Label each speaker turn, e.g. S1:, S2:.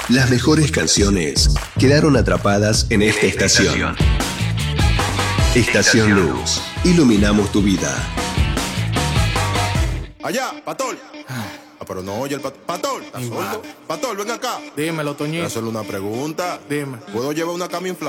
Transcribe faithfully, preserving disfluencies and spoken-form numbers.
S1: Las mejores canciones quedaron atrapadas en esta estación. Estación Luz. Iluminamos tu vida.
S2: Allá, Patol. Ah, pero no oye el Patol. Patol, ¿estás sordo? Patol, ven acá.
S3: Dímelo, Toñito.
S2: Quiero hacerle una pregunta.
S3: Dime.
S2: ¿Puedo llevar una camioneta?